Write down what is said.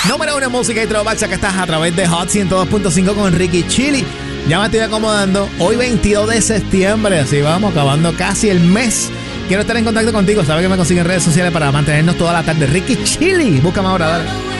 Número 1 música y throwbacks. Acá estás a través de Hot 102.5 con Ricky Chili. Ya me estoy acomodando. Hoy 22 de septiembre, así vamos, acabando casi el mes. Quiero estar en contacto contigo. Sabes que me consiguen redes sociales para mantenernos toda la tarde. Ricky Chili, búscame ahora, dale.